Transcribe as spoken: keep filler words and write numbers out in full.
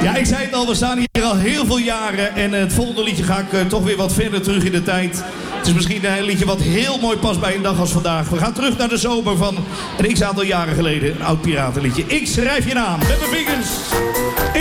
Ja, ik zei het al, we staan hier al heel veel jaren. En het volgende liedje ga ik uh, toch weer wat verder terug in de tijd. Het is misschien een liedje wat heel mooi past bij een dag als vandaag. We gaan terug naar de zomer van een x-aantal jaren geleden. Een oud piratenliedje. Ik schrijf je naam met mijn vingers.